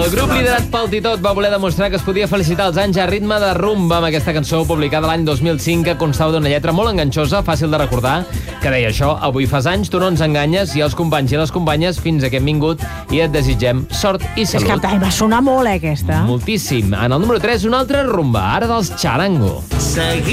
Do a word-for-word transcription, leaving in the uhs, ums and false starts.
El grup liderat pel Titot va voler demostrar que es podia felicitar els anys a ritme de rumba amb aquesta cançó publicada l'any dos mil cinc que constava d'una lletra molt enganxosa, fàcil de recordar, que deia això: avui fas anys, tu no ens enganyes, i els companys i les companyes, fins a que hem vingut i et desitgem sort i És que salut. ai, va sonar molt, eh, aquesta. Moltíssim. En el número tres, una altra rumba, ara dels Charango.